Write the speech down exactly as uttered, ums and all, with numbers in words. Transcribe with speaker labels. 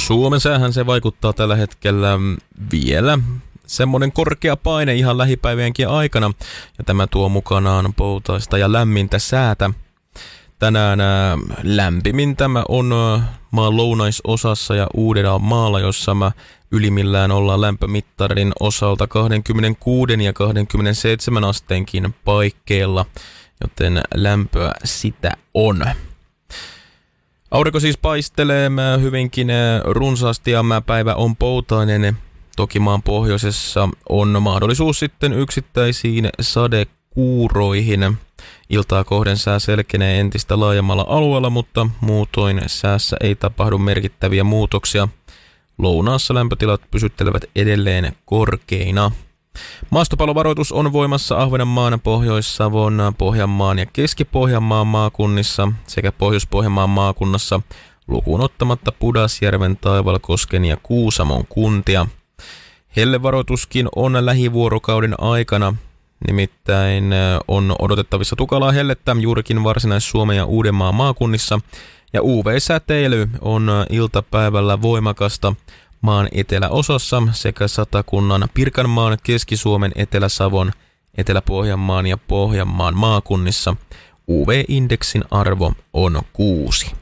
Speaker 1: Suomen säähän se vaikuttaa tällä hetkellä vielä semmoinen korkea paine ihan lähipäivienkin aikana, ja tämä tuo mukanaan poutaista ja lämmintä säätä. Tänään lämpimin tämä on maan lounaisosassa ja Uudellamaalla, jossa mä ylimmillään ollaan lämpömittarin osalta kaksikymmentäkuusi ja kaksikymmentäseitsemän asteenkin paikkeilla, joten lämpöä sitä on. Aurinko siis paistelee hyvinkin runsaasti ja päivä on poutainen. Toki maan pohjoisessa on mahdollisuus sitten yksittäisiin sadekuuroihin. Iltaa kohden sää selkenee entistä laajemmalla alueella, mutta muutoin säässä ei tapahdu merkittäviä muutoksia. Lounaassa lämpötilat pysyttelevät edelleen korkeina. Maastopallovaroitus on voimassa Ahvenanmaan, Pohjois-Savon, Pohjanmaan ja Keski-Pohjanmaan maakunnissa sekä Pohjois-Pohjanmaan maakunnassa lukuun ottamatta Pudasjärven, Taivalkosken ja Kuusamon kuntia. Hellevaroituskin on lähivuorokauden aikana, nimittäin on odotettavissa tukalaa hellettä juurikin Varsinais-Suomen ja Uudenmaan maakunnissa, ja U V-säteily on iltapäivällä voimakasta maan eteläosassa sekä Satakunnan, Pirkanmaan, Keski-Suomen, Etelä-Savon, Etelä-Pohjanmaan ja Pohjanmaan maakunnissa. U V-indeksin arvo on kuusi.